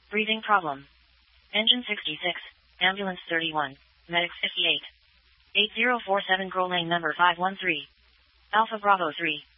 Breathing problem. Engine 66, Ambulance 31, Medics 58. 8047 Grow Lane number 513. Alpha Bravo 3.